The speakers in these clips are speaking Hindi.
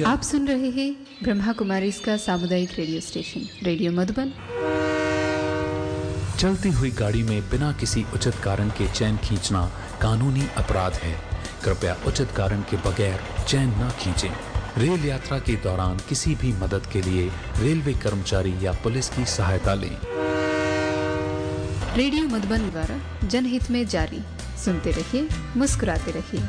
आप सुन रहे हैं ब्रह्मा कुमारी इसका सामुदायिक रेडियो स्टेशन रेडियो मधुबन। चलती हुई गाड़ी में बिना किसी उचित कारण के चैन खींचना कानूनी अपराध है। कृपया उचित कारण के बगैर चैन न खींचें। रेल यात्रा के दौरान किसी भी मदद के लिए रेलवे कर्मचारी या पुलिस की सहायता लें। रेडियो मधुबन द्वारा जनहित में जारी। सुनते रहिए, मुस्कुराते रहिए।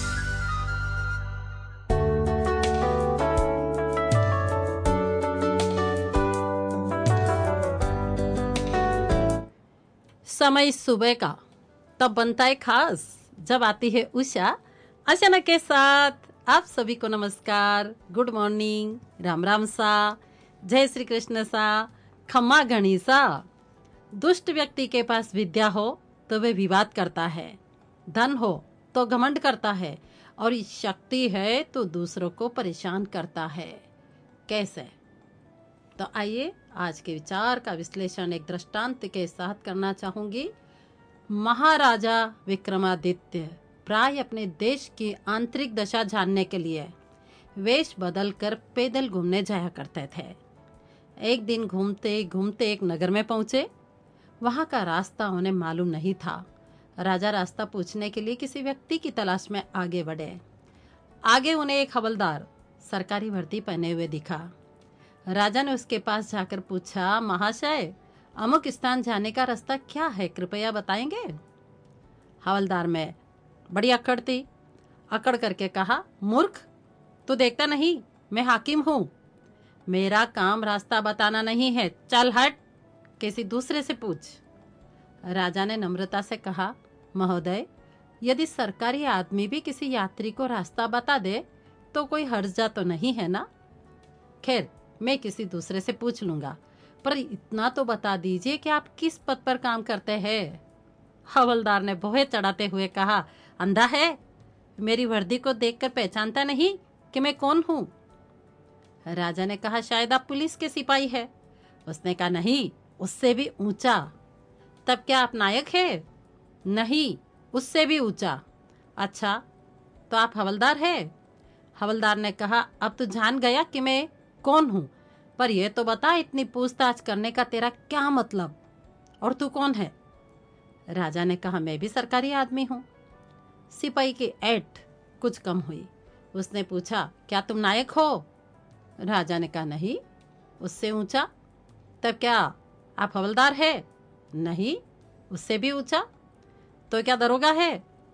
समय सुबह का तब बनता है खास जब आती है उषा। अचानक के साथ आप सभी को नमस्कार, गुड मॉर्निंग, राम राम सा, जय श्री कृष्ण सा, खम्मा घणी सा। दुष्ट व्यक्ति के पास विद्या हो तो वे विवाद करता है, धन हो तो घमंड करता है, और शक्ति है तो दूसरों को परेशान करता है। कैसे? तो आइए आज के विचार का विश्लेषण एक दृष्टांत के साथ करना चाहूंगी। महाराजा विक्रमादित्य प्राय अपने देश की आंतरिक दशा जानने के लिए वेश बदलकर पैदल घूमने जाया करते थे। एक दिन घूमते घूमते एक नगर में पहुंचे। वहां का रास्ता उन्हें मालूम नहीं था। राजा रास्ता पूछने के लिए किसी व्यक्ति की तलाश में आगे बढ़े। आगे उन्हें एक हवलदार सरकारी वर्दी पहने हुए दिखा। राजा ने उसके पास जाकर पूछा, महाशय, अमुक स्थान जाने का रास्ता क्या है, कृपया बताएंगे? हवलदार में बड़ी अकड़ थी। अकड़ करके कहा, मूर्ख, तू देखता नहीं मैं हाकिम हूँ। मेरा काम रास्ता बताना नहीं है, चल हट, किसी दूसरे से पूछ। राजा ने नम्रता से कहा, महोदय, यदि सरकारी आदमी भी किसी यात्री को रास्ता बता दे तो कोई हर्जा तो नहीं है ना? खैर, मैं किसी दूसरे से पूछ लूंगा, पर इतना तो बता दीजिए कि आप किस पद पर काम करते हैं। हवलदार ने भौहें चढ़ाते हुए कहा, अंधा है, मेरी वर्दी को देखकर पहचानता नहीं कि मैं कौन हूँ? राजा ने कहा, शायद आप पुलिस के सिपाही है। उसने कहा, नहीं, उससे भी ऊंचा। तब क्या आप नायक है? नहीं, उससे भी ऊंचा। अच्छा, तो आप हवलदार है? हवलदार ने कहा, अब तो जान गया कि मैं कौन हूँ, पर यह तो बता, इतनी पूछताछ करने का तेरा क्या मतलब, और तू कौन है? राजा ने कहा, मैं भी सरकारी आदमी हूँ। सिपाही की ऐठ कुछ कम हुई। उसने पूछा, क्या तुम नायक हो? राजा ने कहा, नहीं, उससे ऊंचा। तब क्या आप हवलदार है? नहीं, उससे भी ऊंचा। तो क्या दरोगा है?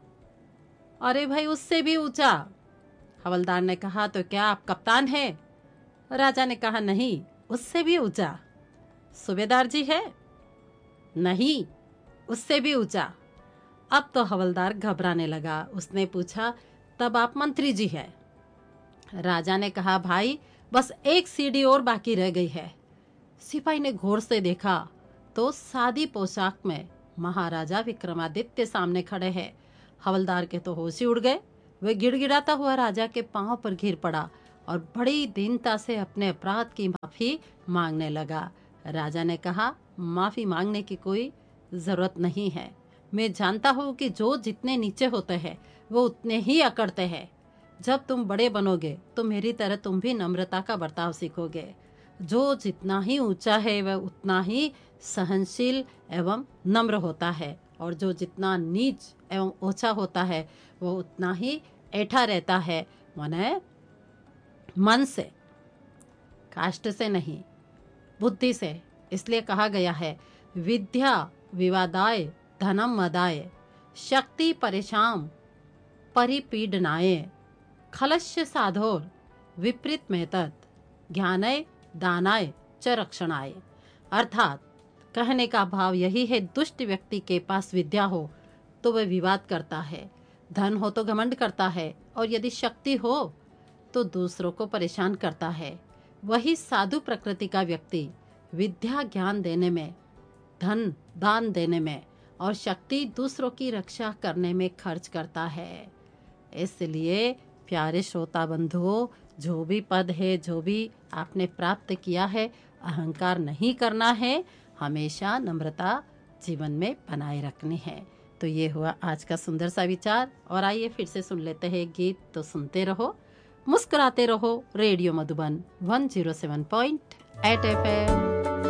अरे भाई, उससे भी ऊंचा। हवलदार ने कहा, तो क्या आप कप्तान है? राजा ने कहा, नहीं, उससे भी ऊंचा। सूबेदार जी है? नहीं, उससे भी ऊंचा। अब तो हवलदार घबराने लगा। उसने पूछा, तब आप मंत्री जी है? राजा ने कहा, भाई, बस एक सीढ़ी और बाकी रह गई है। सिपाही ने गौर से देखा तो सादी पोशाक में महाराजा विक्रमादित्य सामने खड़े हैं। हवलदार के तो होश ही उड़ गए। वे गिड़गिड़ाता हुआ राजा के पांव पर गिर पड़ा और बड़ी दीनता से अपने अपराध की माफी मांगने लगा। राजा ने कहा, माफी मांगने की कोई जरूरत नहीं है। मैं जानता हूँ कि जो जितने नीचे होते हैं वो उतने ही अकड़ते हैं। जब तुम बड़े बनोगे तो मेरी तरह तुम भी नम्रता का बर्ताव सीखोगे। जो जितना ही ऊंचा है वह उतना ही सहनशील एवं नम्र होता है, और जो जितना नीच एवं ओछा होता है वो उतना ही ऐठा रहता है। माने मन से, काष्ठ से नहीं, बुद्धि से। इसलिए कहा गया है, विद्या विवादाय धनम मदाय, शक्ति परेशान परिपीडनाय, खलस्य साधोर विपरीत मेहतत, ज्ञानय दानाय च रक्षणाय। अर्थात कहने का भाव यही है, दुष्ट व्यक्ति के पास विद्या हो तो वह विवाद करता है, धन हो तो घमंड करता है, और यदि शक्ति हो तो दूसरों को परेशान करता है। वही साधु प्रकृति का व्यक्ति विद्या ज्ञान देने में, धन दान देने में और शक्ति दूसरों की रक्षा करने में खर्च करता है। इसलिए प्यारे श्रोता बंधुओं, जो भी पद है, जो भी आपने प्राप्त किया है, अहंकार नहीं करना है, हमेशा नम्रता जीवन में बनाए रखनी है। तो ये हुआ आज का सुंदर सा विचार। और आइए फिर से सुन लेते हैं गीत। तो सुनते रहो मुस्कुराते रहो। Radio Madhuban 107.8 FM।